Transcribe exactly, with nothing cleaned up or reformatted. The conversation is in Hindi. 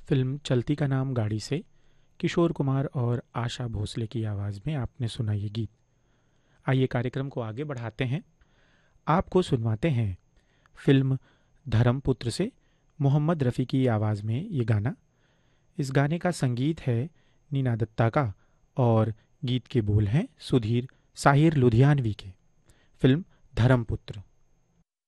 फिल्म चलती का नाम गाड़ी से किशोर कुमार और आशा भोसले की आवाज़ में आपने सुना ये गीत। आइए कार्यक्रम को आगे बढ़ाते हैं। आपको सुनवाते हैं फिल्म धर्मपुत्र से मोहम्मद रफ़ी की आवाज़ में ये गाना। इस गाने का संगीत है नीना दत्ता का और गीत के बोल हैं सुधीर साहिर लुधियानवी के। फिल्म धर्मपुत्र।